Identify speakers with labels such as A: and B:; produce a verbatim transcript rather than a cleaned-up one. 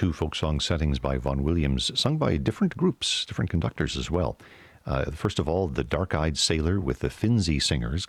A: two folk song settings by Vaughan Williams, sung by different groups, different conductors as well. Uh, first of all, the Dark-Eyed Sailor with the Finzi Singers,